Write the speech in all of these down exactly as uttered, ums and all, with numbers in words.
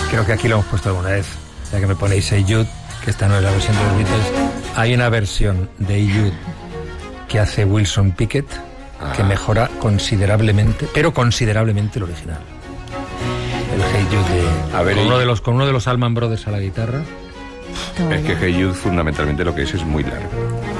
Creo que aquí lo hemos puesto alguna vez, ya que me ponéis Hey Jude, que esta no es la versión de los Beatles. Hay una versión de Hey Jude que hace Wilson Pickett, ah. que mejora considerablemente, pero considerablemente el original. El Hey Jude de, a ver, con, uno de los, con uno de los Allman Brothers a la guitarra. Es que Hey Jude fundamentalmente lo que es es muy largo.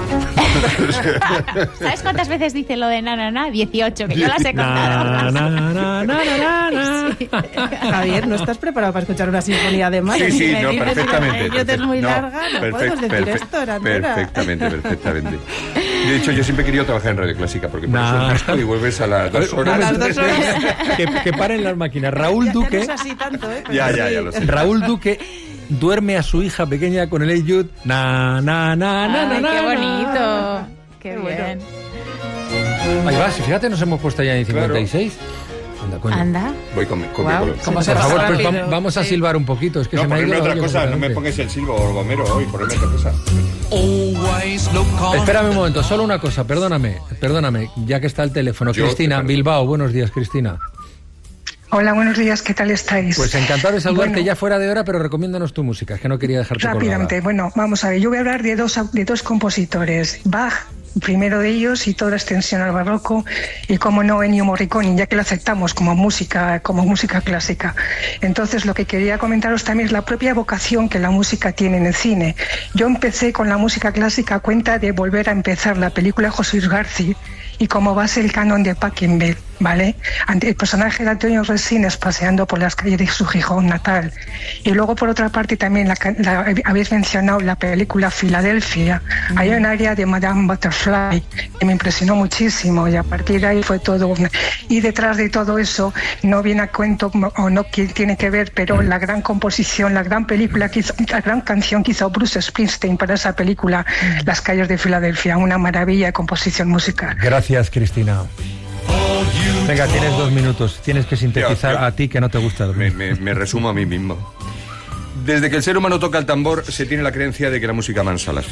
¿Sabes cuántas veces dice lo de na na na? dieciocho, que yo las he contado. Na, na, na, na, na, na. Sí. Javier, ¿no estás preparado para escuchar una sinfonía de Mahler? Sí, sí, si me no, dices perfectamente. que yo te es muy no, larga, no perfect, podemos decir perfect, esto, Arantxa. Perfectamente, perfectamente. De hecho, yo siempre he querido trabajar en Radio Clásica, porque por Nah. eso y vuelves a las dos horas. A las dos horas. que, que paren las máquinas. Raúl Ya, Duque. ya no es así tanto, ¿eh? Pero Ya, ya, sí. ya lo sé. Raúl Duque duerme a su hija pequeña con el Hey Jude. Na, na, na, na, na, Ay, na, qué na. bonito. Qué Qué bien. Ahí va, si fíjate, nos hemos puesto ya en cincuenta y seis. Anda, coño. Anda. Voy con mi, con mi Guau, color. ¿cómo Por se favor, pasa pues rápido? vam- vamos a Sí. silbar un poquito. Es que No, se me ha ponedme ido la otra olla cosa, no me completamente. pongáis el silbo gomero hoy, ponedme otra cosa. Espérame un momento, solo una cosa, perdóname, perdóname, ya que está el teléfono. Yo Cristina, te perdono. Bilbao, buenos días, Cristina. Hola, buenos días, ¿qué tal estáis? Pues encantado de saludarte Bueno, ya fuera de hora, pero recomiéndanos tu música, es que no quería dejarte rápidamente, colgada. bueno, vamos a ver, yo voy a hablar de dos, de dos compositores, Bach, primero de ellos, y toda extensión al barroco, y como no, Ennio Morricone, ya que lo aceptamos como música, como música clásica. Entonces, lo que quería comentaros también es la propia vocación que la música tiene en el cine. Yo empecé con la música clásica a cuenta de volver a empezar la película José Luis García, y como base el canon de Pachelbel, ¿vale? El personaje de Antonio Resines paseando por las calles de su Gijón natal. Y luego, por otra parte, también la, la, habéis mencionado la película Filadelfia. Mm. Hay un área de Madame Butterfly que me impresionó muchísimo, y a partir de ahí fue todo. Y detrás de todo eso no viene a cuento o no tiene que ver, pero la gran composición, la gran película, que hizo, la gran canción que hizo Bruce Springsteen para esa película, mm. Las calles de Filadelfia, una maravilla de composición musical. Gracias. Gracias, Cristina. Venga, tienes dos minutos. Tienes que sintetizar Tío, tío, a ti que no te gusta dormir. Me, me, me resumo a mí mismo. Desde que el ser humano toca el tambor, se tiene la creencia de que la música amansa las